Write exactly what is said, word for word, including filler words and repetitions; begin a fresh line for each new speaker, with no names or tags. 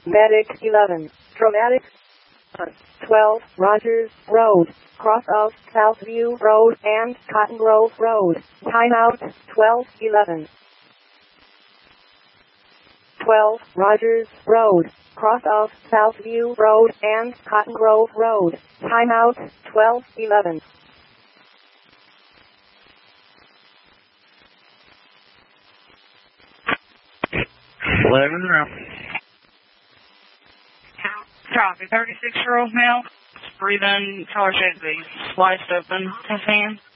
Medic eleven. Dramatic. twelve, Rogers Road, cross of Southview Road and Cotton Grove Road. Timeout, twelve eleven. twelve, Rogers Road, cross of Southview Road and Cotton Grove Road. Timeout, twelve eleven.
eleven round.
Copy. thirty-six-year-old male. Breathing, color should be sliced open. His hand.